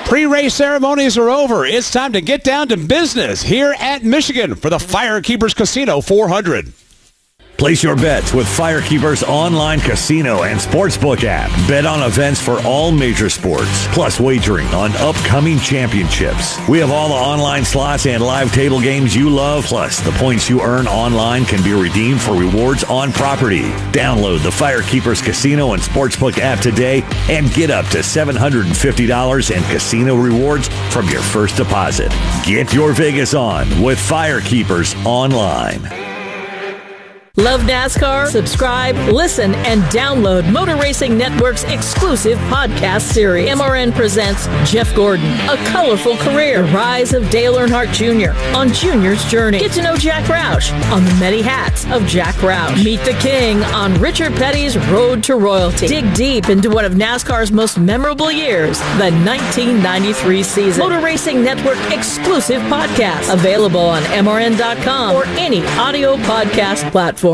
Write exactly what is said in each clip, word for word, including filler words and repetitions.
Pre-race ceremonies are over. It's time to get down to business here at Michigan for the Firekeepers Casino four hundred. Place your bets with Firekeepers online casino and sportsbook app. Bet on events for all major sports, plus wagering on upcoming championships. We have all the online slots and live table games you love, plus the points you earn online can be redeemed for rewards on property. Download the Firekeepers Casino and Sportsbook app today and get up to seven hundred fifty dollars in casino rewards from your first deposit. Get your Vegas on with Firekeepers online. Love NASCAR? Subscribe, listen, and download Motor Racing Network's exclusive podcast series. M R N presents Jeff Gordon, A Colorful Career, The Rise of Dale Earnhardt Junior on Junior's Journey. Get to know Jack Roush on the many hats of Jack Roush. Meet the King on Richard Petty's Road to Royalty. Dig deep into one of NASCAR's most memorable years, the nineteen ninety-three season. Motor Racing Network exclusive podcast. Available on M R N dot com or any audio podcast platform.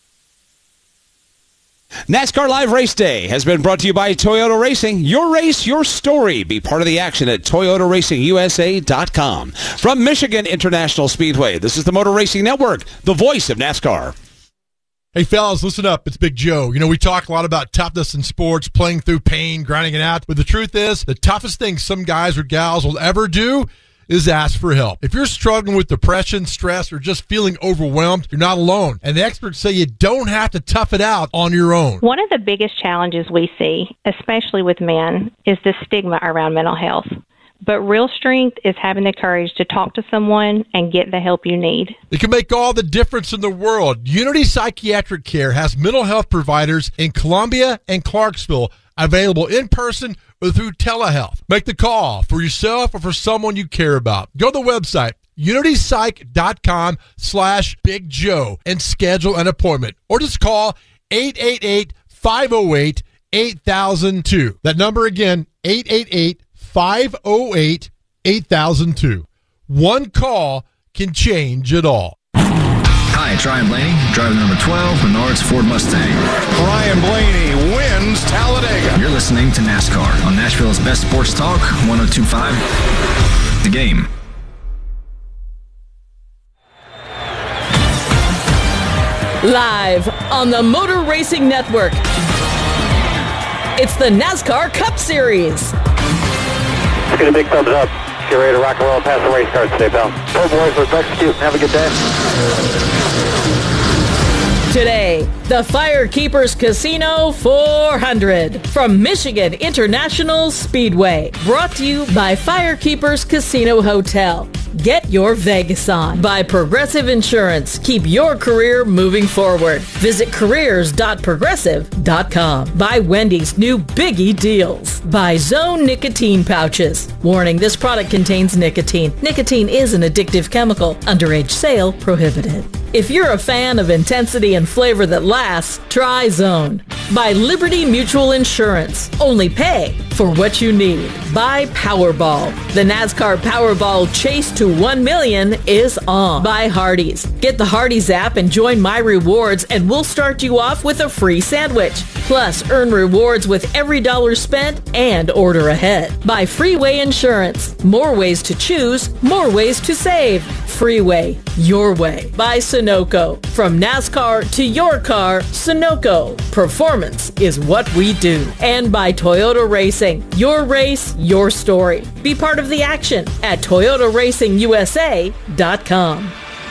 NASCAR Live Race Day has been brought to you by Toyota Racing. Your race, your story. Be part of the action at Toyota Racing U S A dot com. From Michigan International Speedway, this is the Motor Racing Network, the voice of NASCAR. Hey, fellas, listen up. It's Big Joe. You know, we talk a lot about toughness in sports, playing through pain, grinding it out. But the truth is, the toughest thing some guys or gals will ever do is ask for help. If you're struggling with depression, stress, or just feeling overwhelmed, you're not alone. And the experts say you don't have to tough it out on your own. One of the biggest challenges we see, especially with men, is the stigma around mental health. But real strength is having the courage to talk to someone and get the help you need. It can make all the difference in the world. Unity Psychiatric Care has mental health providers in Columbia and Clarksville available in person or through telehealth. Make the call for yourself or for someone you care about. Go to the website, unity psych dot com slash Big Joe, and schedule an appointment. Or just call eight eight eight, five oh eight, eight thousand two. That number again, eight eight eight, five oh eight, eight thousand two. One call can change it all. Hi, it's Ryan Blaney, driver number twelve, Menards Ford Mustang. Ryan Blaney wins Talladega. You're listening to NASCAR on Nashville's best sports talk, one oh two point five, The Game. Live on the Motor Racing Network, it's the NASCAR Cup Series. Let's get a big thumbs up. Get ready to rock and roll past the race cars today, pal. Well, boys, let's execute. Have a good day. Today, the Firekeepers Casino four hundred from Michigan International Speedway. Brought to you by Firekeepers Casino Hotel. Get your Vegas on. By Progressive Insurance. Keep your career moving forward. Visit careers dot progressive dot com. By Wendy's new Biggie Deals. By Zone Nicotine Pouches. Warning, this product contains nicotine. Nicotine is an addictive chemical. Underage sale prohibited. If you're a fan of intensity and flavor that lasts, try Zone. By Liberty Mutual Insurance. Only pay for what you need. By Powerball. The NASCAR Powerball Chase to one million is on. By Hardee's. Get the Hardee's app and join My Rewards, and we'll start you off with a free sandwich. Plus, earn rewards with every dollar spent and order ahead. By Freeway Insurance. More ways to choose, more ways to save. Freeway, your way. By Sunoco. From NASCAR to your car, Sunoco. Performance is what we do. And by Toyota Racing. Your race, your story. Be part of the action at Toyota Racing U S A dot com.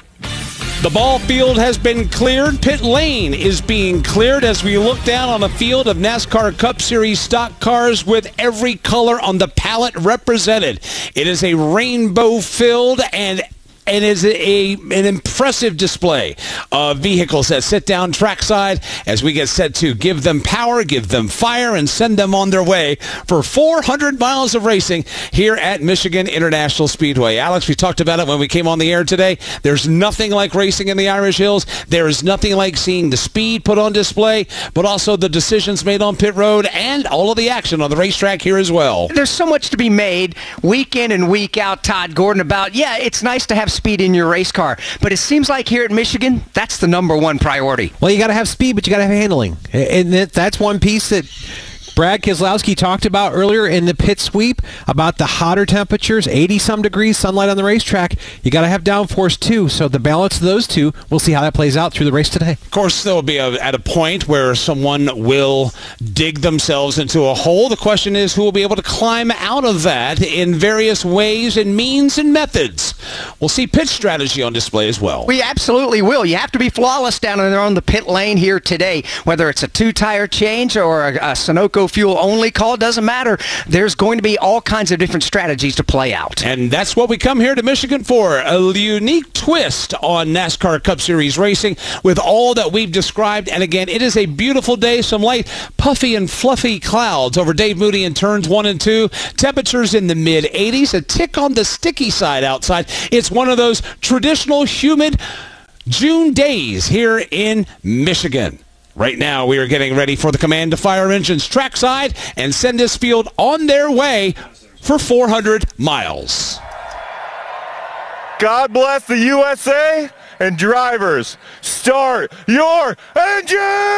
The ball field has been cleared. Pit lane is being cleared as we look down on a field of NASCAR Cup Series stock cars with every color on the palette represented. It is a rainbow-filled and It is a, an impressive display of vehicles that sit down trackside as we get set to give them power, give them fire, and send them on their way for four hundred miles of racing here at Michigan International Speedway. Alex, we talked about it when we came on the air today. There's nothing like racing in the Irish Hills. There is nothing like seeing the speed put on display, but also the decisions made on pit road and all of the action on the racetrack here as well. There's so much to be made week in and week out, Todd Gordon, about, yeah, it's nice to have speed in your race car, but it seems like here at Michigan, that's the number one priority. Well, you got to have speed, but you got to have handling, and that's one piece that Brad Keselowski talked about earlier in the pit sweep about the hotter temperatures, eighty-some degrees, sunlight on the racetrack. You got to have downforce too, so the balance of those two, we'll see how that plays out through the race today. Of course, there will be a, at a point where someone will dig themselves into a hole. The question is who will be able to climb out of that in various ways and means and methods. We'll see pit strategy on display as well. We absolutely will. You have to be flawless down there on the pit lane here today. Whether it's a two-tire change or a, a Sunoco fuel-only call, doesn't matter. There's going to be all kinds of different strategies to play out. And that's what we come here to Michigan for, a unique twist on NASCAR Cup Series racing with all that we've described. And again, it is a beautiful day, some light, puffy and fluffy clouds over Dave Moody in turns one and two. Temperatures in the mid eighties, a tick on the sticky side outside. It's one of those traditional humid June days here in Michigan. Right now, we are getting ready for the command to fire engines trackside and send this field on their way for four hundred miles. God bless the U S A, and drivers, start your engine!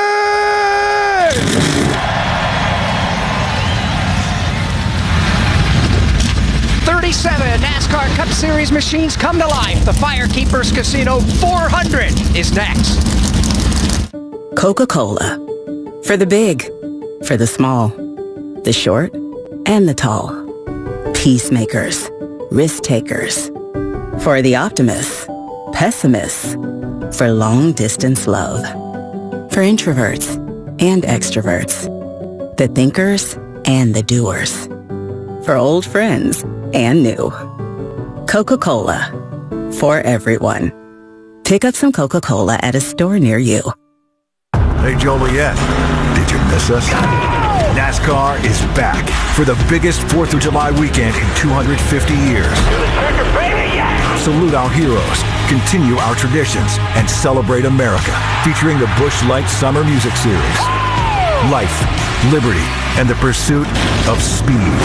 thirty-seven NASCAR Cup Series machines come to life. The Firekeepers Casino four hundred is next. Coca-Cola. For the big, for the small, the short, and the tall. Peacemakers, risk takers. For the optimists, pessimists. For long-distance love. For introverts and extroverts. The thinkers and the doers. For old friends and new. Coca-Cola. For everyone. Pick up some Coca-Cola at a store near you. Hey, Joliet, did you miss us? NASCAR is back for the biggest fourth of July weekend in two hundred fifty years. Salute our heroes, continue our traditions, and celebrate America, featuring the Busch Light Summer Music Series. Life, liberty, and the pursuit of speed.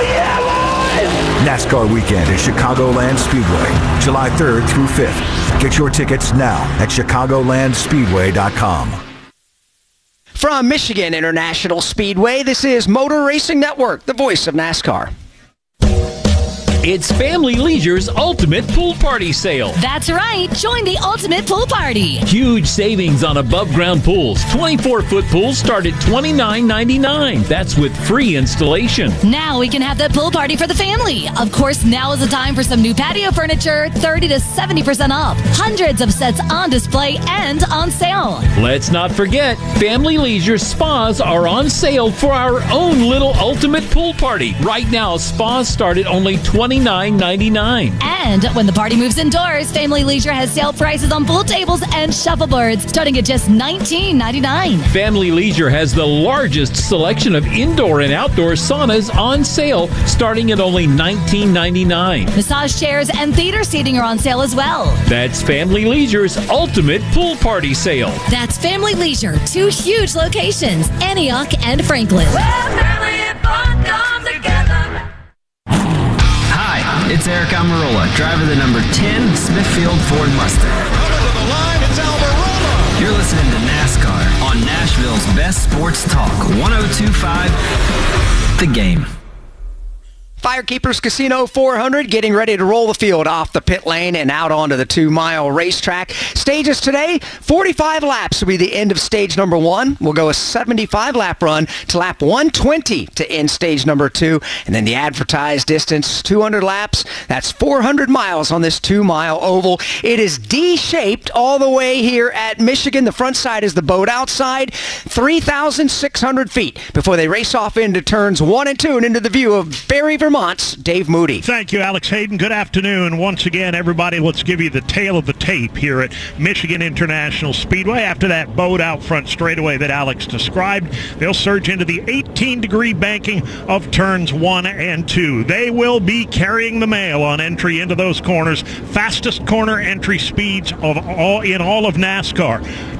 NASCAR weekend at Chicagoland Speedway, July third through fifth. Get your tickets now at chicagoland speedway dot com. From Michigan International Speedway, this is Motor Racing Network, the voice of NASCAR. It's Family Leisure's Ultimate Pool Party Sale. That's right. Join the Ultimate Pool Party. Huge savings on above-ground pools. twenty-four foot pools start at twenty-nine ninety-nine. That's with free installation. Now we can have the pool party for the family. Of course, now is the time for some new patio furniture, thirty to seventy percent off. Hundreds of sets on display and on sale. Let's not forget, Family Leisure spas are on sale for our own little Ultimate Pool Party. Right now, spas start at only twenty-nine ninety-nine. And when the party moves indoors, Family Leisure has sale prices on pool tables and shuffleboards starting at just nineteen ninety-nine. Family Leisure has the largest selection of indoor and outdoor saunas on sale starting at only nineteen ninety-nine. Massage chairs and theater seating are on sale as well. That's Family Leisure's Ultimate Pool Party Sale. That's Family Leisure, two huge locations, Antioch and Franklin. Well, family and fun come together. It's Eric Almirola, driver of the number ten Smithfield Ford Mustang. Over to the line, it's Almirola. You're listening to NASCAR on Nashville's best sports talk, one oh two point five The Game. Firekeepers Casino four hundred getting ready to roll the field off the pit lane and out onto the two-mile racetrack. Stages today, forty-five laps will be the end of stage number one. We'll go a seventy-five lap run to lap one twenty to end stage number two. And then the advertised distance, two hundred laps. That's four hundred miles on this two-mile oval. It is D-shaped all the way here at Michigan. The front side is the boat outside, three thousand six hundred feet before they race off into turns one and two and into the view of Barry, Vermont. Dave Moody. Thank you, Alex Hayden. Good afternoon. Once again, everybody, let's give you the tale of the tape here at Michigan International Speedway. After that boat out front straightaway that Alex described, they'll surge into the eighteen degree banking of turns one and two. They will be carrying the mail on entry into those corners. Fastest corner entry speeds of all in all of NASCAR.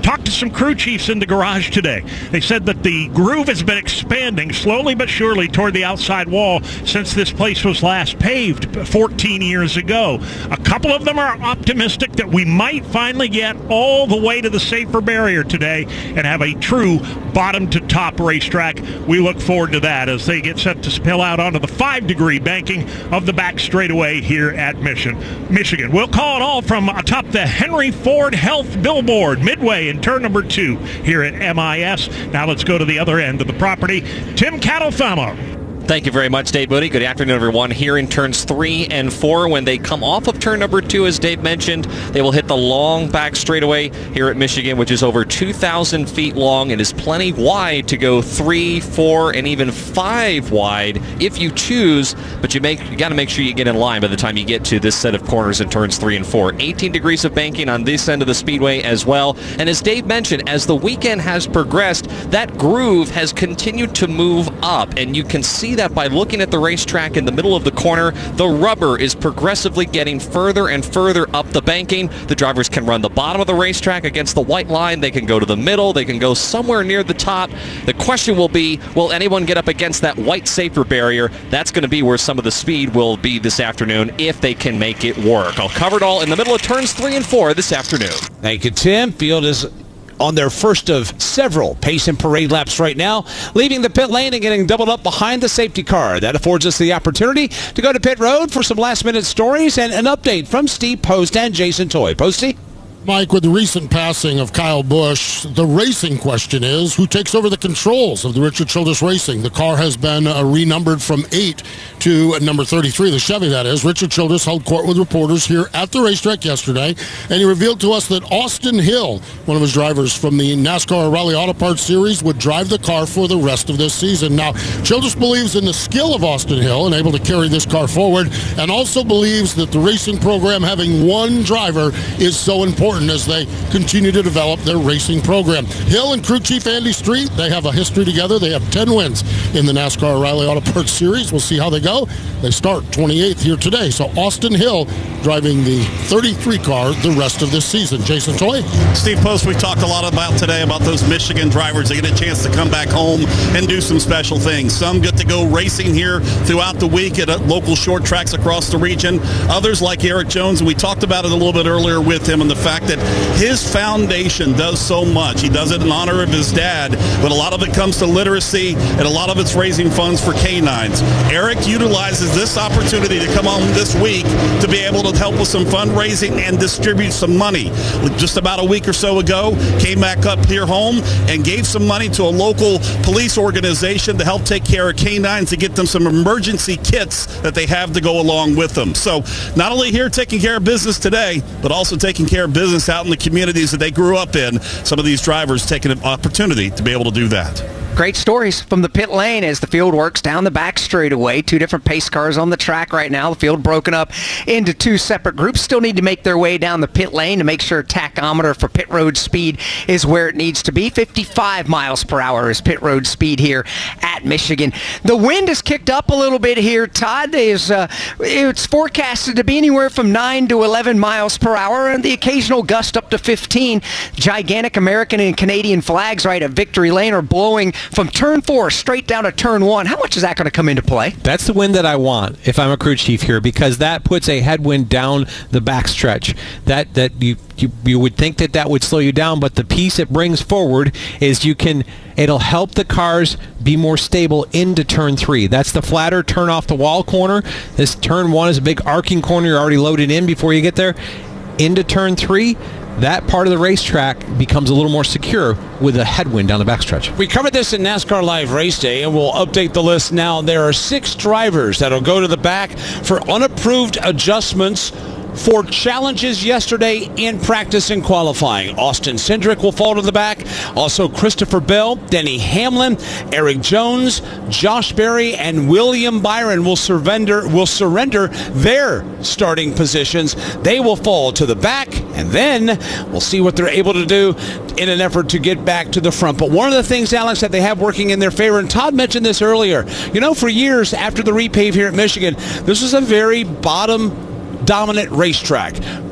Talked to some crew chiefs in the garage today. They said that the groove has been expanding slowly but surely toward the outside wall since this place was last paved fourteen years ago. A couple of them are optimistic that we might finally get all the way to the safer barrier today and have a true bottom-to-top racetrack. We look forward to that as they get set to spill out onto the five-degree banking of the back straightaway here at Mission, Michigan. We'll call it all from atop the Henry Ford Health billboard midway in turn number two here at M I S. Now let's go to the other end of the property. Tim Catalfamo. Thank you very much, Dave Moody. Good afternoon, everyone. Here in turns three and four, when they come off of turn number two, as Dave mentioned, they will hit the long back straightaway here at Michigan, which is over two thousand feet long and is plenty wide to go three, four, and even five wide if you choose. But you make you got to make sure you get in line by the time you get to this set of corners in turns three and four. eighteen degrees of banking on this end of the speedway as well. And as Dave mentioned, as the weekend has progressed, that groove has continued to move up, and you can see that by looking at the racetrack in the middle of the corner. The rubber is progressively getting further and further up the banking. The drivers can run the bottom of the racetrack against the white line. They can go to the middle. They can go somewhere near the top. The question will be, will anyone get up against that white safer barrier? That's going to be where some of the speed will be this afternoon if they can make it work. I'll cover it all in the middle of turns three and four this afternoon. Thank you, Tim. Field is on their first of several pace and parade laps right now, leaving the pit lane and getting doubled up behind the safety car. That affords us the opportunity to go to pit road for some last-minute stories and an update from Steve Post and Jason Toy. Posty? Mike, with the recent passing of Kyle Busch, the racing question is, who takes over the controls of the Richard Childress Racing? The car has been uh, renumbered from eight to uh, number thirty-three, the Chevy that is. Richard Childress held court with reporters here at the racetrack yesterday, and he revealed to us that Austin Hill, one of his drivers from the NASCAR Rally Auto Parts Series, would drive the car for the rest of this season. Now, Childress believes in the skill of Austin Hill and able to carry this car forward, and also believes that the racing program having one driver is so important as they continue to develop their racing program. Hill and crew chief Andy Street, they have a history together. They have ten wins in the NASCAR Rally Auto Parts Series. We'll see how they go. They start twenty-eighth here today. So Austin Hill driving the thirty-three car the rest of this season. Jason Toy. Steve Post, we've talked a lot about today about those Michigan drivers. They get a chance to come back home and do some special things. Some get to go racing here throughout the week at local short tracks across the region. Others, like Eric Jones, and we talked about it a little bit earlier with him, and the fact that his foundation does so much. He does it in honor of his dad, but a lot of it comes to literacy, and a lot of it's raising funds for canines. Eric utilizes this opportunity to come on this week to be able to help with some fundraising and distribute some money. Just about a week or so ago, came back up here home and gave some money to a local police organization to help take care of canines, to get them some emergency kits that they have to go along with them. So not only here taking care of business today, but also taking care of business out in the communities that they grew up in. Some of these drivers taking an opportunity to be able to do that. Great stories from the pit lane as the field works down the back straightaway. Two different pace cars on the track right now. The field broken up into two separate groups. Still need to make their way down the pit lane to make sure tachometer for pit road speed is where it needs to be. fifty-five miles per hour is pit road speed here at Michigan. The wind has kicked up a little bit here, Todd. Is, uh, it's forecasted to be anywhere from nine to eleven miles per hour, and the occasional gust up to fifteen. Gigantic American and Canadian flags right at Victory Lane are blowing from turn four straight down to turn one. How much is that going to come into play? That's the wind that I want if I'm a crew chief here, because that puts a headwind down the backstretch. That that you, you you would think that that would slow you down, but the piece it brings forward is you can. It'll help the cars be more stable into turn three. That's the flatter turn off the wall corner. This turn one is a big arcing corner. You're already loaded in before you get there. Into turn three, that part of the racetrack becomes a little more secure with a headwind down the backstretch. We covered this in NASCAR Live Race Day, and we'll update the list now. There are six drivers that'll go to the back for unapproved adjustments for challenges yesterday in practice and qualifying. Austin Cindric will fall to the back. Also Christopher Bell, Denny Hamlin, Eric Jones, Josh Berry, and William Byron will surrender will surrender their starting positions. They will fall to the back, and then we'll see what they're able to do in an effort to get back to the front. But one of the things, Alex, that they have working in their favor, and Todd mentioned this earlier, you know, for years after the repave here at Michigan, this was a very bottom dominant racetrack.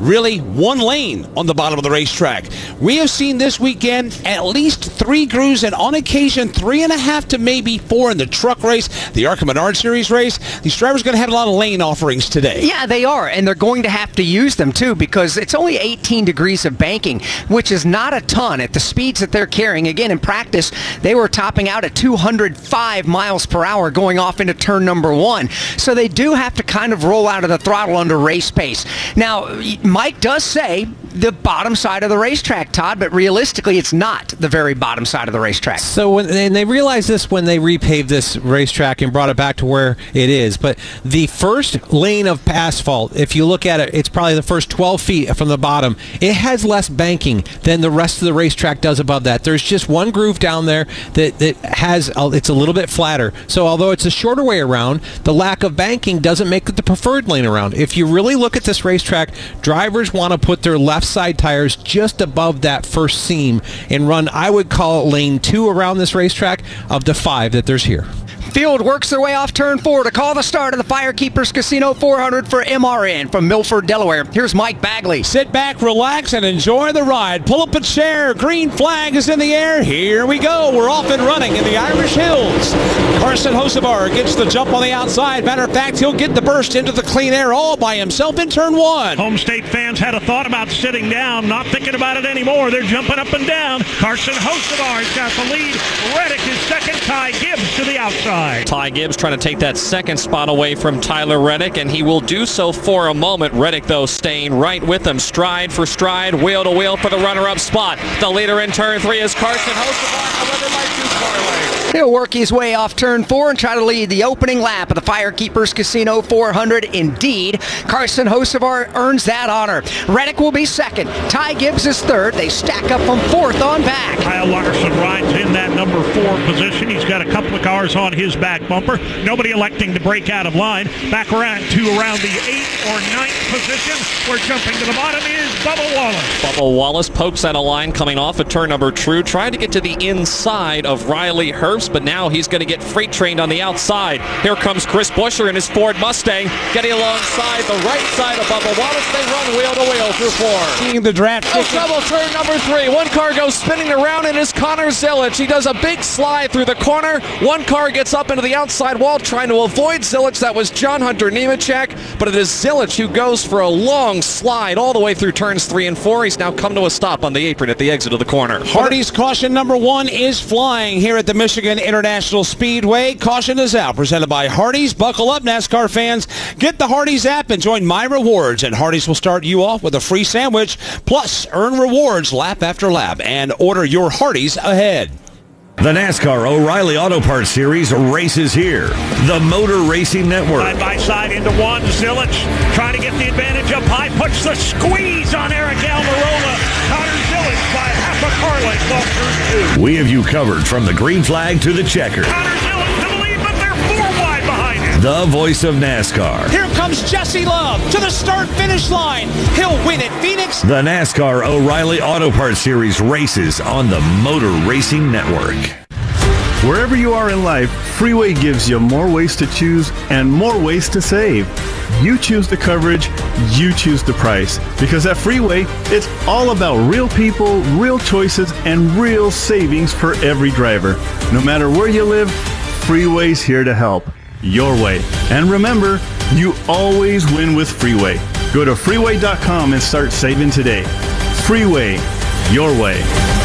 really one lane on the bottom of the racetrack. We have seen this weekend at least three crews, and on occasion three and a half to maybe four in the truck race, the ARCA Menard Series race. These drivers are going to have a lot of lane offerings today. Yeah, they are, and they're going to have to use them too, because it's only eighteen degrees of banking, which is not a ton at the speeds that they're carrying. Again, in practice, they were topping out at two hundred five miles per hour going off into turn number one. So they do have to kind of roll out of the throttle under race pace. Now, Mike does say the bottom side of the racetrack, Todd, but realistically it's not the very bottom side of the racetrack. So when and they realized this when they repaved this racetrack and brought it back to where it is. But the first lane of asphalt, if you look at it, it's probably the first twelve feet from the bottom. It has less banking than the rest of the racetrack does above that. There's just one groove down there that, that has, it's a little bit flatter. So although it's a shorter way around, the lack of banking doesn't make it the preferred lane around. If you really look at this racetrack, drivers want to put their left side tires just above that first seam and run, I would call it lane two around this racetrack of the five that there's here. Field works their way off turn four to call the start of the Firekeepers Casino four hundred for M R N from Milford, Delaware. Here's Mike Bagley. Sit back, relax, and enjoy the ride. Pull up a chair. Green flag is in the air. Here we go. We're off and running in the Irish Hills. Carson Hocevar gets the jump on the outside. Matter of fact, he'll get the burst into the clean air all by himself in turn one. Home State fans had a thought about sitting down, not thinking about it anymore. They're jumping up and down. Carson Hocevar's got the lead. Reddick is second. Ty Gibbs to the outside. Ty Gibbs trying to take that second spot away from Tyler Reddick, and he will do so for a moment. Reddick, though, staying right with him, stride for stride, wheel to wheel for the runner-up spot. The leader in turn three is Carson Hocevar, however, by two car lengths. He'll work his way off turn four and try to lead the opening lap of the Firekeepers Casino four hundred. Indeed, Carson Hocevar earns that honor. Reddick will be second. Ty Gibbs is third. They stack up from fourth on back. Kyle Larson rides in that number four position. He's got a couple of cars on his back bumper. Nobody electing to break out of line. Back around to around the eighth or ninth position. We're jumping to the bottom is Bubba Wallace. Bubba Wallace pokes at a line coming off of turn number two, trying to get to the inside of Riley Herbst, but now he's going to get freight trained on the outside. Here comes Chris Buescher in his Ford Mustang, getting alongside the right side of Bubba Wallace. They run wheel to wheel through four. Seeing the draft. Oh, trouble, turn number three. One car goes spinning around, and it's Connor Zilic. He does a big slide through the corner. One car gets up into the outside wall trying to avoid Zilic. That was John Hunter Nemechek, but it is Zilic who goes for a long slide all the way through turns three and four. He's now come to a stop on the apron at the exit of the corner. Hardy's caution number one is flying here at the Michigan International Speedway. Caution is out, presented by Hardy's. Buckle up, NASCAR fans. Get the Hardy's app and join My Rewards, and Hardy's will start you off with a free sandwich, plus earn rewards lap after lap, and order your Hardy's ahead. The NASCAR O'Reilly Auto Parts Series races here. The Motor Racing Network. Side by side into one. Zilic trying to get the advantage up high. Puts the squeeze on Eric Almirola. Connor Zilic by half a car length off turn two. We have you covered from the green flag to the checker. Connor Zilic to the lead, but they're four wide behind him. The voice of NASCAR. Here comes Jesse Love to the start-finish line. He'll win at Phoenix. The NASCAR O'Reilly Auto Parts Series races on the Motor Racing Network. Wherever you are in life, Freeway gives you more ways to choose and more ways to save. You choose the coverage, you choose the price. Because at Freeway, it's all about real people, real choices, and real savings for every driver. No matter where you live, Freeway's here to help. Your way. And remember, you always win with Freeway. Go to freeway dot com and start saving today. Freeway, your way.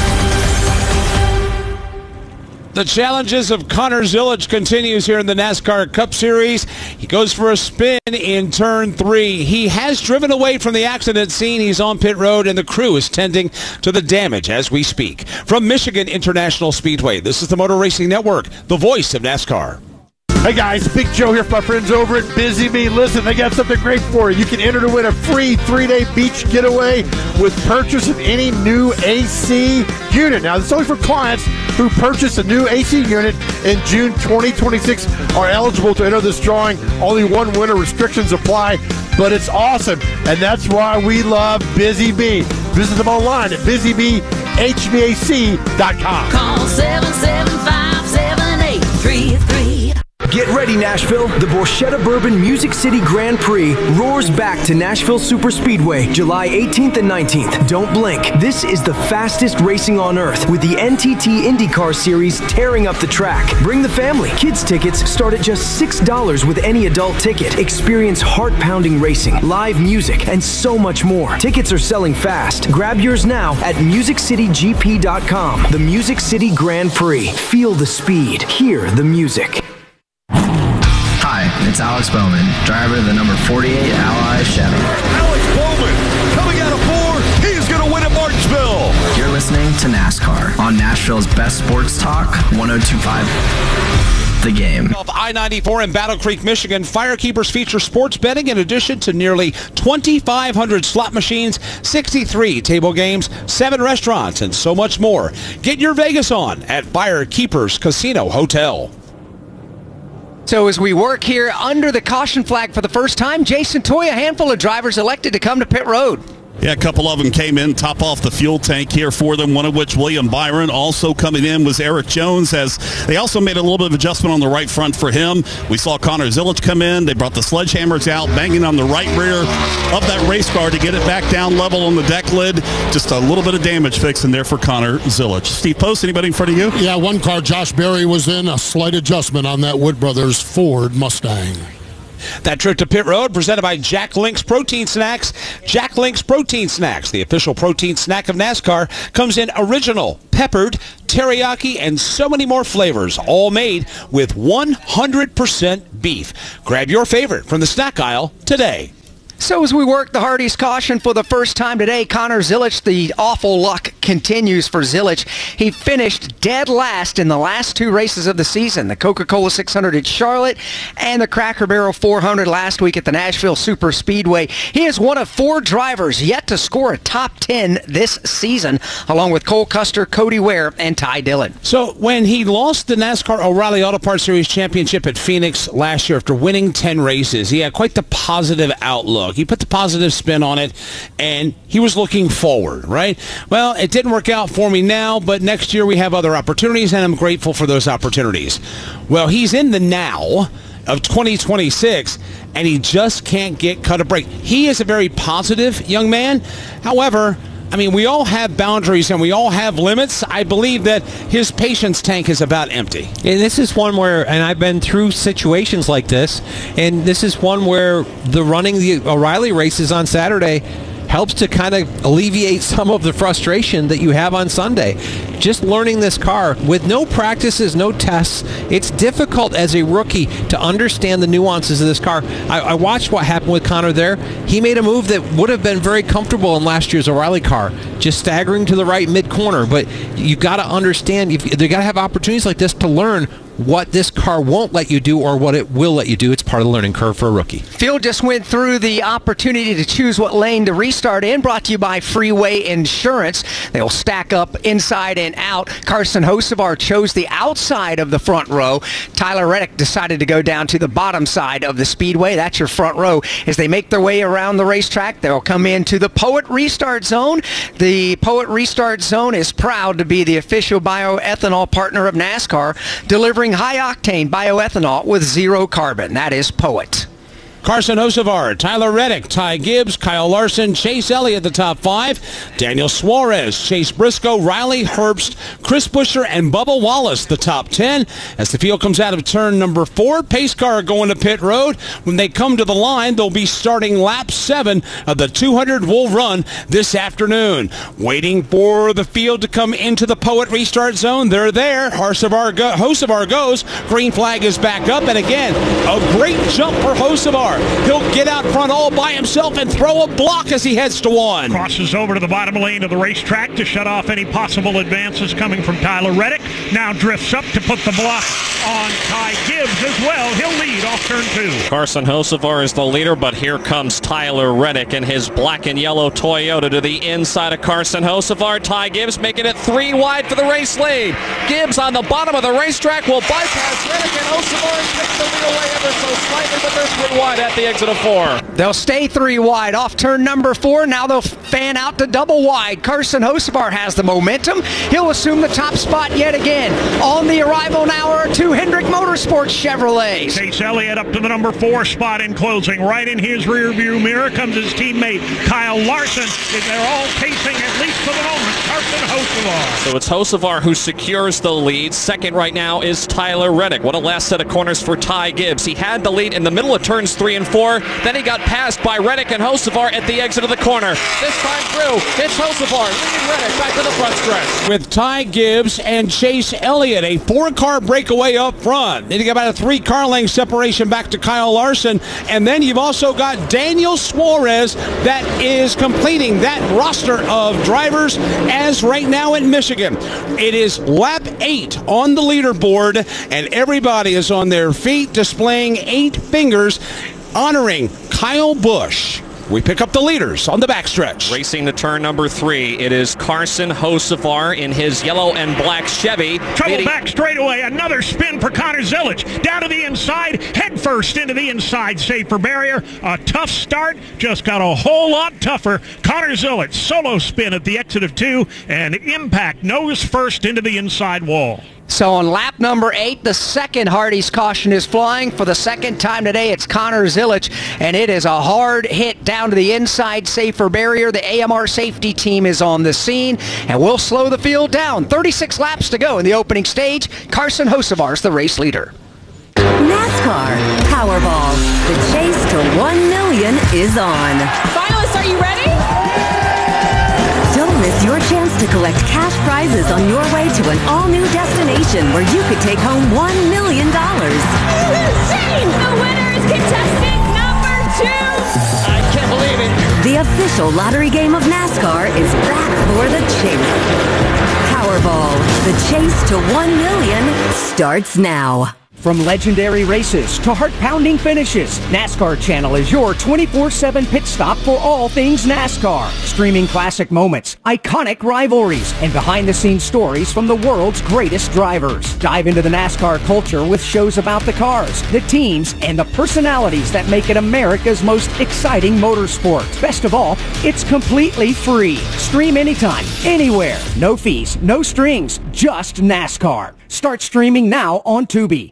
The challenges of Connor Zilic continues here in the NASCAR Cup Series. He goes for a spin in turn three. He has driven away from the accident scene. He's on pit road, and the crew is tending to the damage as we speak. From Michigan International Speedway, this is the Motor Racing Network, the voice of NASCAR. Hey guys, Big Joe here for my friends over at Busy Bee. Listen, they got something great for you. You can enter to win a free three-day beach getaway with purchase of any new A C unit. Now, this is only for clients who purchase a new A C unit in June twenty twenty-six are eligible to enter this drawing. Only one winner, restrictions apply, but it's awesome, and that's why we love Busy Bee. Visit them online at busy bee h v a c dot com. Call seven seven five, seven eight three three. Get ready, Nashville. The Borchetta Bourbon Music City Grand Prix roars back to Nashville Superspeedway July eighteenth and nineteenth. Don't blink. This is the fastest racing on earth with the N T T IndyCar Series tearing up the track. Bring the family. Kids tickets start at just six dollars with any adult ticket. Experience heart-pounding racing, live music, and so much more. Tickets are selling fast. Grab yours now at music city g p dot com. The Music City Grand Prix. Feel the speed. Hear the music. Hi, it's Alex Bowman, driver of the number forty-eight Ally Chevy. Alex Bowman coming out of four. He's going to win at Martinsville. You're listening to NASCAR on Nashville's best sports talk, one oh two point five The Game. Of I ninety-four in Battle Creek, Michigan, Firekeepers feature sports betting in addition to nearly twenty-five hundred slot machines, sixty-three table games, seven restaurants, and so much more. Get your Vegas on at Firekeepers Casino Hotel. So as we work here under the caution flag for the first time, Jason Toy, a handful of drivers elected to come to pit road. Yeah, a couple of them came in, top off the fuel tank here for them, one of which William Byron. Also coming in was Eric Jones, as they also made a little bit of adjustment on the right front for him. We saw Connor Zilic come in. They brought the sledgehammers out, banging on the right rear of that race car to get it back down level on the deck lid. Just a little bit of damage fixing there for Connor Zilic. Steve Post, anybody in front of you? Yeah, one car, Josh Berry, was in. A slight adjustment on that Wood Brothers Ford Mustang. That trip to pit road presented by Jack Link's Protein Snacks. Jack Link's Protein Snacks, the official protein snack of NASCAR, comes in original, peppered, teriyaki, and so many more flavors, all made with one hundred percent beef. Grab your favorite from the snack aisle today. So as we work the Hardy's caution for the first time today, Connor Zilic, the awful luck continues for Zilic. He finished dead last in the last two races of the season, the Coca-Cola six hundred at Charlotte and the Cracker Barrel four hundred last week at the Nashville Super Speedway. He is one of four drivers yet to score a top ten this season, along with Cole Custer, Cody Ware, and Ty Dillon. So when he lost the NASCAR O'Reilly Auto Parts Series championship at Phoenix last year after winning ten races, he had quite the positive outlook. He put the positive spin on it, and he was looking forward, right? Well, it didn't work out for me now, but next year we have other opportunities, and I'm grateful for those opportunities. Well, he's in the now of twenty twenty-six, and he just can't get cut a break. He is a very positive young man. However, I mean, we all have boundaries and we all have limits. I believe that his patience tank is about empty. And this is one where, and I've been through situations like this, and this is one where the running the O'Reilly races on Saturday helps to kind of alleviate some of the frustration that you have on Sunday. Just learning this car with no practices, no tests, it's difficult as a rookie to understand the nuances of this car. I, I watched what happened with Connor there. He made a move that would have been very comfortable in last year's O'Reilly car, just staggering to the right mid-corner. But you've got to understand, you've, you've got to have opportunities like this to learn what this car won't let you do or what it will let you do. It's part of the learning curve for a rookie. Field just went through the opportunity to choose what lane to restart in, brought to you by Freeway Insurance. They'll stack up inside and out. Carson Hocevar chose the outside of the front row. Tyler Reddick decided to go down to the bottom side of the speedway. That's your front row. As they make their way around the racetrack, they'll come into the Poet Restart Zone. The Poet Restart Zone is proud to be the official bioethanol partner of NASCAR, delivering high-octane bioethanol with zero carbon. That is Poet. Carson Hocevar, Tyler Reddick, Ty Gibbs, Kyle Larson, Chase Elliott, the top five. Daniel Suarez, Chase Briscoe, Riley Herbst, Chris Buescher, and Bubba Wallace, the top ten. As the field comes out of turn number four, pace car going to pit road. When they come to the line, they'll be starting lap seven of the two hundred will run this afternoon. Waiting for the field to come into the Poet Restart Zone. They're there. Hocevar, go, Hocevar goes. Green flag is back up. And again, a great jump for Hocevar. He'll get out front all by himself and throw a block as he heads to one. Crosses over to the bottom lane of the racetrack to shut off any possible advances coming from Tyler Reddick. Now drifts up to put the block on Ty Gibbs as well. He'll lead off turn two. Carson Hocevar is the leader, but here comes Tyler Reddick in his black and yellow Toyota to the inside of Carson Hocevar. Ty Gibbs making it three wide for the race lead. Gibbs on the bottom of the racetrack will bypass Reddick, and Hocevar takes the lead away ever so slightly, but they're three wide at the exit of four. They'll stay three wide off turn number four. Now they'll fan out to double wide. Carson Hocevar has the momentum. He'll assume the top spot yet again. On the arrival now are two Hendrick Motorsports Chevrolets. Chase Elliott up to the number four spot in closing. Right in his rearview mirror comes his teammate Kyle Larson. They're all pacing, at least for the moment, Carson Hocevar. So it's Hocevar who secures the lead. Second right now is Tyler Reddick. What a last set of corners for Ty Gibbs. He had the lead in the middle of turns three and four. Then he got passed by Reddick and Hocevar at the exit of the corner. This time through, it's Hocevar leading Reddick back to the front stretch. With Ty Gibbs and Chase Elliott, a four-car breakaway up front. Then you got about a three-car length separation back to Kyle Larson. And then you've also got Daniel Suarez that is completing that roster of drivers as right now in Michigan. It is lap eight on the leaderboard, and everybody is on their feet displaying eight fingers, honoring Kyle Busch. We pick up the leaders on the backstretch. Racing to turn number three, it is Carson Hocevar in his yellow and black Chevy. Trouble leading back straightaway. Another spin for Connor Zilic. Down to the inside, head first into the inside safer barrier. A tough start, just got a whole lot tougher. Connor Zilic, solo spin at the exit of two, and impact nose first into the inside wall. So on lap number eight, the second Hardy's caution is flying. For the second time today, it's Connor Zilic, and it is a hard hit down to the inside safer barrier. The A M R safety team is on the scene, and we'll slow the field down. thirty-six laps to go in the opening stage. Carson Hocevar is the race leader. NASCAR Powerball. The chase to one million is on. Finalists, are you ready? Don't miss your chance to collect cash prizes on your way to an all-new destination where you could take home one million dollars. Insane! The winner is contestant number two! I can't believe it. The official lottery game of NASCAR is back for the chase. Powerball, the chase to one million starts now. From legendary races to heart-pounding finishes, NASCAR Channel is your twenty-four seven pit stop for all things NASCAR. Streaming classic moments, iconic rivalries, and behind-the-scenes stories from the world's greatest drivers. Dive into the NASCAR culture with shows about the cars, the teams, and the personalities that make it America's most exciting motorsport. Best of all, it's completely free. Stream anytime, anywhere. No fees, no strings, just NASCAR. Start streaming now on Tubi.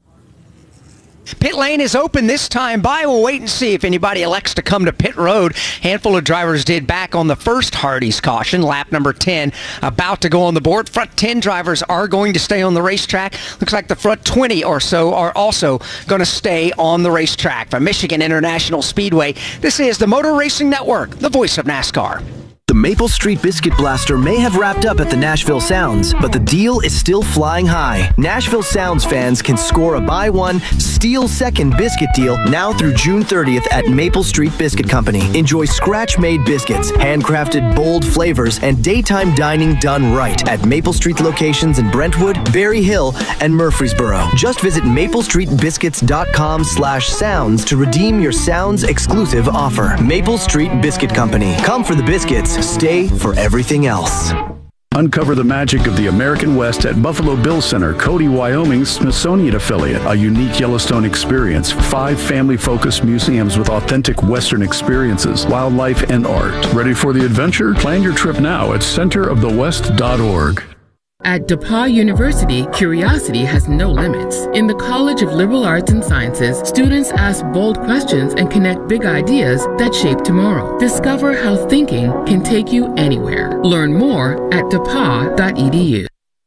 Pit lane is open this time by. We'll wait and see if anybody elects to come to pit road. Handful of drivers did back on the first Hardy's caution, lap number ten, about to go on the board. Front ten drivers are going to stay on the racetrack. Looks like the front twenty or so are also going to stay on the racetrack. From Michigan International Speedway, this is the Motor Racing Network, the voice of NASCAR. The Maple Street Biscuit Blaster may have wrapped up at the Nashville Sounds, but the deal is still flying high. Nashville Sounds fans can score a buy one, steal second biscuit deal now through June thirtieth at Maple Street Biscuit Company. Enjoy scratch-made biscuits, handcrafted bold flavors, and daytime dining done right at Maple Street locations in Brentwood, Berry Hill, and Murfreesboro. Just visit maple street biscuits dot com slash sounds to redeem your Sounds exclusive offer. Maple Street Biscuit Company. Come for the biscuits. Stay for everything else. Uncover the magic of the American West at Buffalo Bill Center, Cody, Wyoming's Smithsonian affiliate. A unique Yellowstone experience. Five family-focused museums with authentic Western experiences, wildlife, and art. Ready for the adventure? Plan your trip now at center of the west dot org. At DePauw University, curiosity has no limits. In the College of Liberal Arts and Sciences, students ask bold questions and connect big ideas that shape tomorrow. Discover how thinking can take you anywhere. Learn more at depaw dot e d u.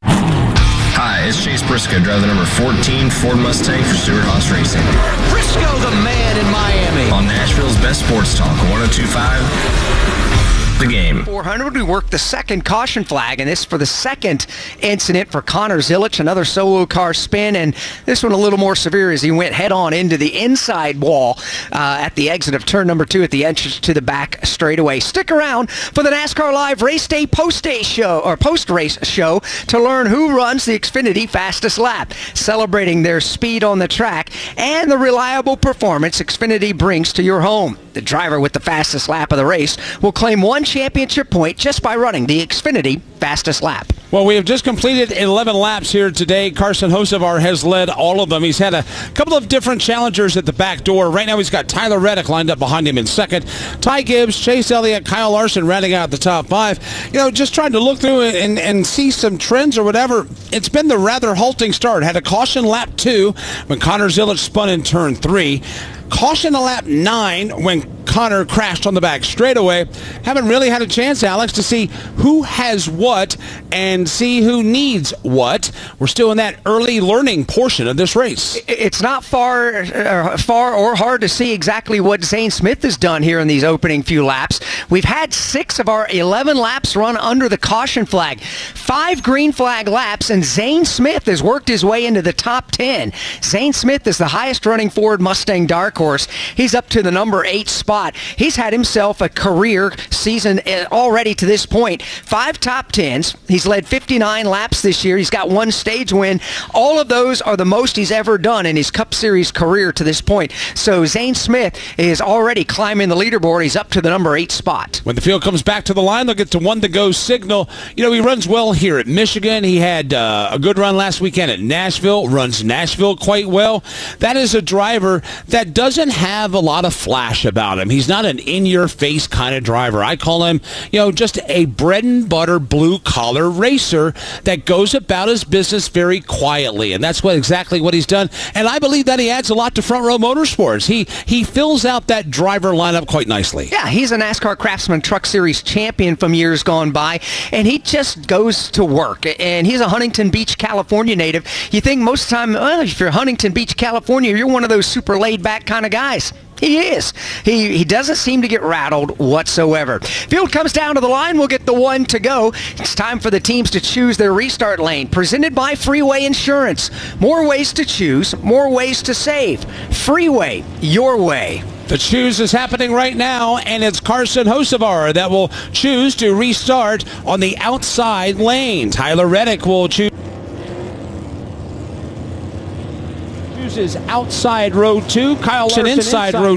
Hi, it's Chase Briscoe, driving the number fourteen Ford Mustang for Stewart Haas Racing. Briscoe, the man in Miami. On Nashville's best sports talk, one oh two point five. The game. four hundred, we worked the second caution flag, and this for the second incident for Connor Zilic, another solo car spin, and this one a little more severe as he went head-on into the inside wall uh, at the exit of turn number two at the entrance to the back straightaway. Stick around for the NASCAR Live Race Day Post-Day Show, or Post-Race Show, to learn who runs the Xfinity Fastest Lap, celebrating their speed on the track and the reliable performance Xfinity brings to your home. The driver with the fastest lap of the race will claim one championship point just by running the Xfinity Fastest Lap. Well, we have just completed eleven laps here today. Carson Hocevar has led all of them. He's had a couple of different challengers at the back door. Right now he's got Tyler Reddick lined up behind him in second. Ty Gibbs, Chase Elliott, Kyle Larson rounding out the top five. You know, just trying to look through it and, and see some trends or whatever. It's been the rather halting start. Had a caution lap two when Connor Zilic spun in turn three. Caution a lap nine when Connor crashed on the back straightaway. Haven't really had a chance, Alex, to see who has what and see who needs what. We're still in that early learning portion of this race. It's not far, uh, far or hard to see exactly what Zane Smith has done here in these opening few laps. We've had six of our eleven laps run under the caution flag. Five green flag laps, and Zane Smith has worked his way into the top ten. Zane Smith is the highest running Ford Mustang dark horse. He's up to the number eight spot. He's had himself a career season already to this point. Five top tens. He's led fifty-nine laps this year. He's got one stage win. All of those are the most he's ever done in his Cup Series career to this point. So Zane Smith is already climbing the leaderboard. He's up to the number eight spot. When the field comes back to the line, they'll get to one to go signal. You know, he runs well here at Michigan. He had uh, a good run last weekend at Nashville. Runs Nashville quite well. That is a driver that doesn't have a lot of flash about him. He's not an in-your-face kind of driver. I call him, you know, just a bread-and-butter blue-collar racer that goes about his business very quietly, and that's what exactly what he's done. And I believe that he adds a lot to Front Row Motorsports. He he fills out that driver lineup quite nicely. Yeah, he's a NASCAR Craftsman Truck Series champion from years gone by, and he just goes to work. And he's a Huntington Beach, California native. You think most of the time, well, if you're Huntington Beach, California, you're one of those super laid-back kind of guys. He is. He he doesn't seem to get rattled whatsoever. Field comes down to the line. We'll get the one to go. It's time for the teams to choose their restart lane. Presented by Freeway Insurance. More ways to choose, more ways to save. Freeway, your way. The choose is happening right now, and it's Carson Hocevar that will choose to restart on the outside lane. Tyler Reddick will choose. Is outside row two. Kyle Larson inside, inside row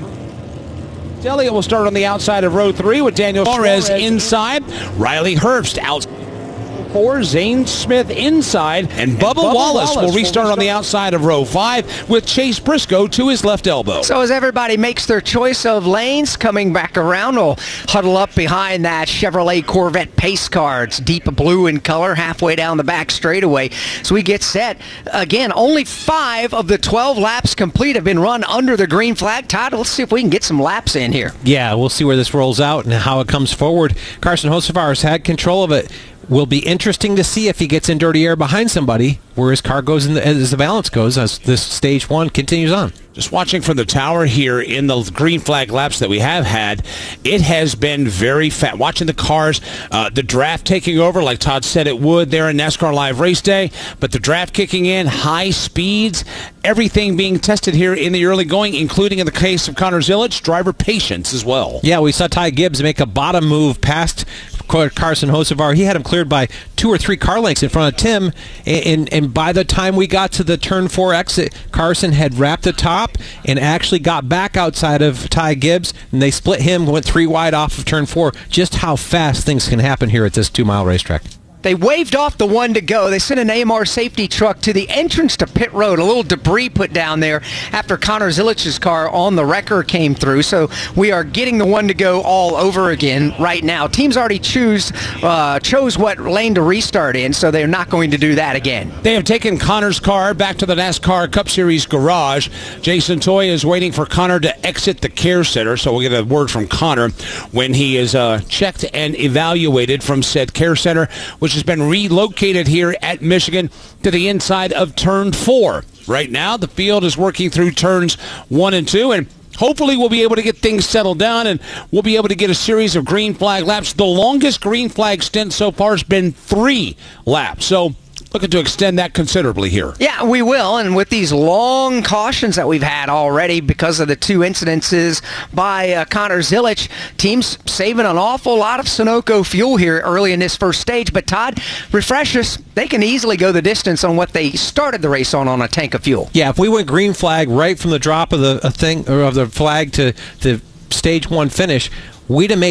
two. Elliott will start on the outside of row three with Daniel Suarez inside. Riley Herbst out. Four, Zane Smith inside, and, and Bubba, Bubba Wallace, Wallace will restart on the outside of row five with Chase Briscoe to his left elbow. So as everybody makes their choice of lanes, coming back around, we'll huddle up behind that Chevrolet Corvette pace car. It's deep blue in color, halfway down the back straightaway. So we get set. Again, only five of the twelve laps complete have been run under the green flag. Todd, let's see if we can get some laps in here. Yeah, we'll see where this rolls out and how it comes forward. Carson Hocevar has had control of it. Will be interesting to see if he gets in dirty air behind somebody, where his car goes in the, as the balance goes as this stage one continues on. Just watching from the tower here in the green flag laps that we have had, it has been very fast. Watching the cars, uh, the draft taking over, like Todd said it would there in NASCAR Live Race Day, but the draft kicking in, high speeds, everything being tested here in the early going, including in the case of Connor Zilic, driver patience as well. Yeah, we saw Ty Gibbs make a bottom move past Carson Hocevar. He had him cleared by two or three car lengths in front of Tim, and, and, and by the time we got to the turn four exit, Carson had wrapped the top and actually got back outside of Ty Gibbs, and they split him, went three wide off of turn four. Just how fast things can happen here at this two-mile racetrack. They waved off the one to go. They sent an A M R safety truck to the entrance to pit road. A little debris put down there after Connor Zilic's car on the wrecker came through. So we are getting the one to go all over again right now. Teams already choose uh, chose what lane to restart in, so they're not going to do that again. They have taken Connor's car back to the NASCAR Cup Series garage. Jason Toy is waiting for Connor to exit the care center, so we'll get a word from Connor when he is uh, checked and evaluated from said care center, which has been relocated here at Michigan to the inside of turn four. Right now, the field is working through turns one and two, and hopefully we'll be able to get things settled down, and we'll be able to get a series of green flag laps. The longest green flag stint so far has been three laps, so looking to extend that considerably here. Yeah, we will, and with these long cautions that we've had already because of the two incidences by uh, Connor Zilic, teams saving an awful lot of Sunoco fuel here early in this first stage. But Todd, refresh us, they can easily go the distance on what they started the race on on a tank of fuel. Yeah, if we went green flag right from the drop of the a thing or of the flag to the stage one finish, we'd have made it.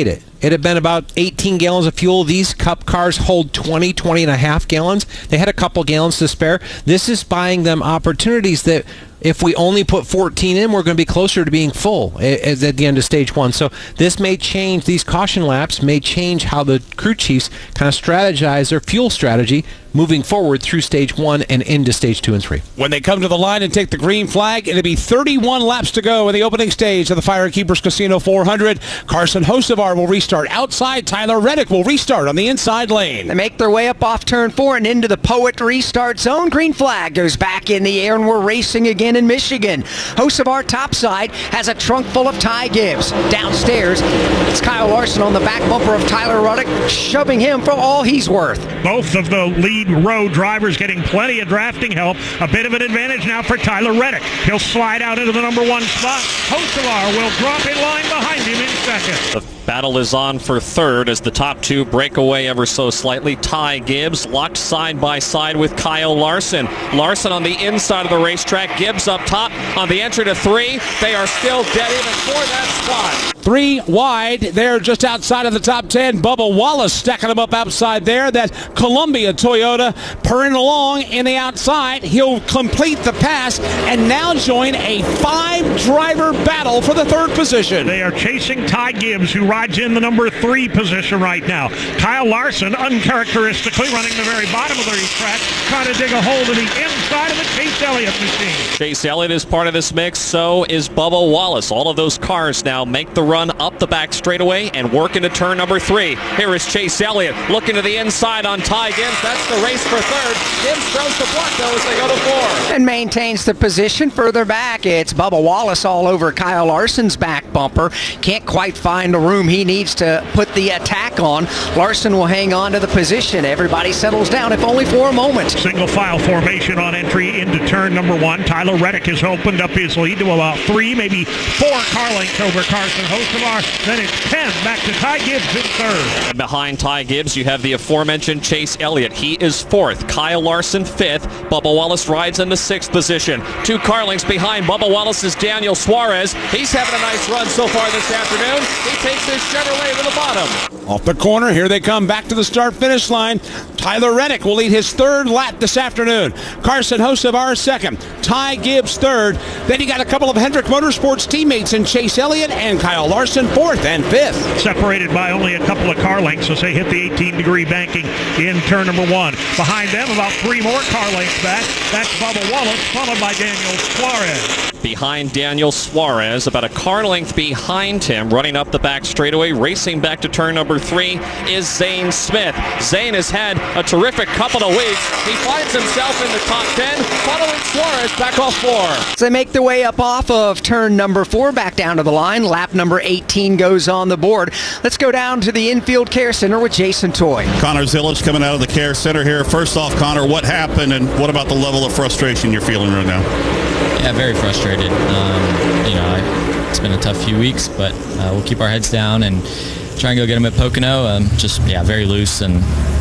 it had been about eighteen gallons of fuel. These Cup cars hold twenty, twenty and a half gallons. They had a couple gallons to spare. This is buying them opportunities that if we only put fourteen in, we're going to be closer to being full at, at the end of stage one. So this may change, these caution laps may change how the crew chiefs kind of strategize their fuel strategy moving forward through stage one and into stage two and three. When they come to the line and take the green flag, it'll be thirty-one laps to go in the opening stage of the Firekeepers Casino four hundred. Carson Hocevar will restart outside. Tyler Reddick will restart on the inside lane. They make their way up off turn four and into the Poet restart zone. Green flag goes back in the air, and we're racing again in Michigan. Hocevar topside has a trunk full of Ty Gibbs. Downstairs, it's Kyle Larson on the back bumper of Tyler Reddick, shoving him for all he's worth. Both of the lead row drivers getting plenty of drafting help. A bit of an advantage now for Tyler Reddick. He'll slide out into the number one spot. Hocevar will drop a line behind him in second. The battle is on for third as the top two break away ever so slightly. Ty Gibbs locked side by side with Kyle Larson. Larson on the inside of the racetrack. Gibbs up top on the entry to three. They are still dead even for that spot. Three wide. They're just outside of the top ten. Bubba Wallace stacking them up outside there. That Columbia Toyota purring along in the outside. He'll complete the pass and now join a five-driver battle for the third position. They are chasing Ty Gibbs, who rides in the number three position right now. Kyle Larson, uncharacteristically, running the very bottom of the racetrack, trying to dig a hole to the inside of the Chase Elliott machine. Chase Elliott is part of this mix. So is Bubba Wallace. All of those cars now make the run up the back straightaway and work into turn number three. Here is Chase Elliott looking to the inside on Ty Gibbs. That's the race for third. Gibbs throws the block though as they go to four. And maintains the position further back. It's Bubba Wallace all over Kyle Larson's back bumper. Can't quite find the room he needs to put the attack on. Larson will hang on to the position. Everybody settles down, if only for a moment. Single file formation on entry into turn number one. Tyler Reddick has opened up his lead to about three, maybe four car lengths over Carson Hocevar. Then it's ten back to Ty Gibbs in third. And behind Ty Gibbs, you have the aforementioned Chase Elliott. He is fourth. Kyle Larson fifth. Bubba Wallace rides in the sixth position. Two car lengths behind Bubba Wallace is Daniel Suarez. He's having a nice run so far this afternoon. He takes his Chevrolet to the bottom. Off the corner, here they come back to the start-finish line. Tyler Reddick will lead his third lap this afternoon. Carson Hocevar second. Ty Gibbs third. Then you got a couple of Hendrick Motorsports teammates in Chase Elliott and Kyle Larson fourth and fifth. Separated by only a couple of car lengths as they hit the eighteen-degree banking in turn number one. Behind them, about three more car lengths back. That's Bubba Wallace, followed by Daniel Suarez. Behind Daniel Suarez, about a car length behind him, running up the back straightaway, racing back to turn number three, is Zane Smith. Zane has had a terrific couple of weeks. He finds himself in the top ten, following Suarez back off four. As they make their way up off of turn number four, back down to the line. Lap number eighteen goes on the board. Let's go down to the infield care center with Jason Toy. Connor Zilic coming out of the care center here. First off, Connor, what happened and what about the level of frustration you're feeling right now? Yeah, very frustrated. Um, you know, I, it's been a tough few weeks, but uh, we'll keep our heads down and try and go get them at Pocono. Um, just, yeah, very loose and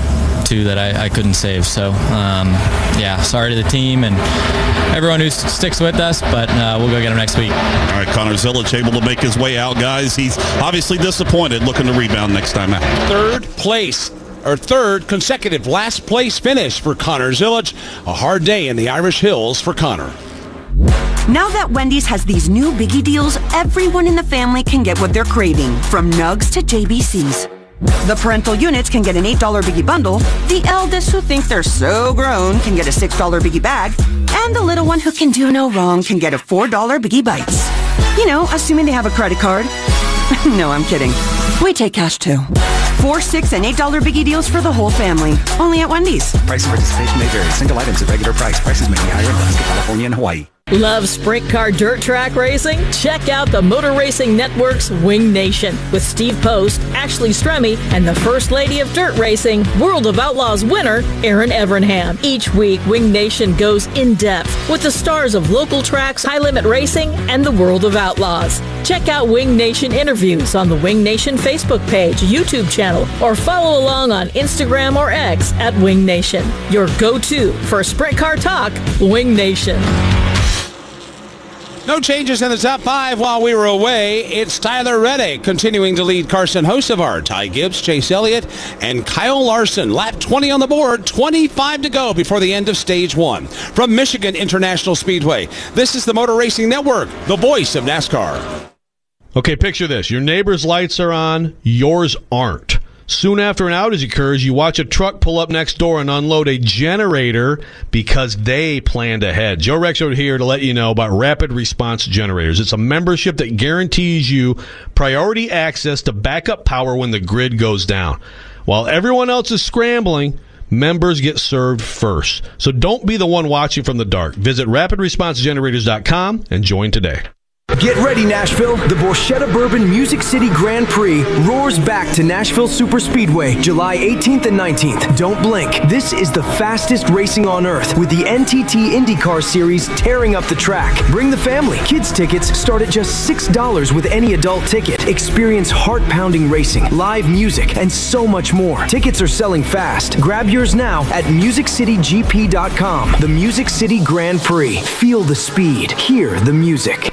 two that I, I couldn't save. So, um, yeah, sorry to the team and everyone who sticks with us, but uh, we'll go get them next week. All right, Connor Zilic able to make his way out, guys. He's obviously disappointed, looking to rebound next time out. Third place. Or third consecutive last place finish for Connor Zilic. A hard day in the Irish Hills for Connor. Now that Wendy's has these new biggie deals, everyone in the family can get what they're craving, from nugs to J B Cs. The parental units can get an eight dollar biggie bundle, the eldest who think they're so grown can get a six dollar biggie bag, and the little one who can do no wrong can get a four dollar biggie bites. You know, assuming they have a credit card. No, I'm kidding. We take cash too. Four, six, and eight dollar biggie deals for the whole family. Only at Wendy's. Price and participation may vary. Single items at regular price. Prices may be higher in Alaska, California, and Hawaii. Love sprint car dirt track racing? Check out the Motor Racing Network's Wing Nation with Steve Post, Ashley Stremme, and the First Lady of Dirt Racing, World of Outlaws winner, Erin Evernham. Each week, Wing Nation goes in-depth with the stars of local tracks, high-limit racing, and the World of Outlaws. Check out Wing Nation interviews on the Wing Nation Facebook page, YouTube channel, or follow along on Instagram or X at Wing Nation. Your go-to for sprint car talk, Wing Nation. No changes in the top five while we were away. It's Tyler Reddick continuing to lead Carson Hocevar, Ty Gibbs, Chase Elliott, and Kyle Larson. Lap twenty on the board, twenty-five to go before the end of stage one. From Michigan International Speedway, this is the Motor Racing Network, the voice of NASCAR. Okay, picture this. Your neighbor's lights are on, yours aren't. Soon after an outage occurs, you watch a truck pull up next door and unload a generator because they planned ahead. Joe Rexroad here to let you know about Rapid Response Generators. It's a membership that guarantees you priority access to backup power when the grid goes down. While everyone else is scrambling, members get served first. So don't be the one watching from the dark. Visit rapid response generators dot com and join today. Get ready, Nashville. The Borchetta Bourbon Music City Grand Prix roars back to Nashville Superspeedway July eighteenth and nineteenth. Don't blink. This is the fastest racing on earth with the N T T IndyCar Series tearing up the track. Bring the family. Kids tickets start at just six dollars with any adult ticket. Experience heart-pounding racing, live music, and so much more. Tickets are selling fast. Grab yours now at music city g p dot com. The Music City Grand Prix. Feel the speed. Hear the music.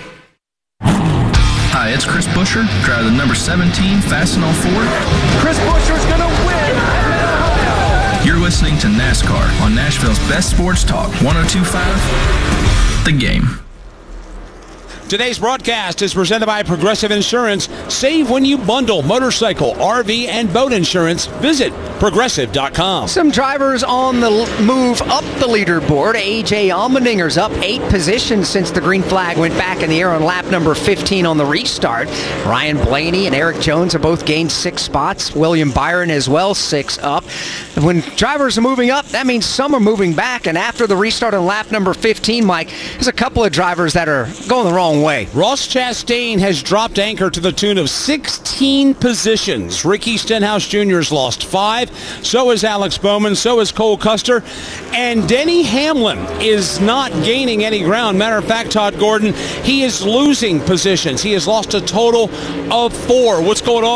Hi, it's Chris Buescher, driver the number seventeen Fastenal Ford. Chris Buescher's gonna win at Mid-Ohio. You're listening to NASCAR on Nashville's best sports talk, one oh two point five The Game. Today's broadcast is presented by Progressive Insurance. Save when you bundle motorcycle, R V, and boat insurance. Visit progressive dot com. Some drivers on the move up the leaderboard. A J Allmendinger's up eight positions since the green flag went back in the air on lap number fifteen on the restart. Ryan Blaney and Eric Jones have both gained six spots. William Byron as well, six up. When drivers are moving up, that means some are moving back. And after the restart on lap number fifteen, Mike, there's a couple of drivers that are going the wrong way. Ross Chastain has dropped anchor to the tune of sixteen positions. Ricky Stenhouse Junior has lost five. So is Alex Bowman. So is Cole Custer. And Denny Hamlin is not gaining any ground. Matter of fact, Todd Gordon, he is losing positions. He has lost a total of four. What's going on?